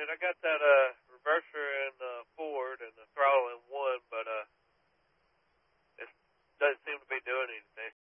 it. I got that reverser in forward and the throttle in one, but it doesn't seem to be doing anything.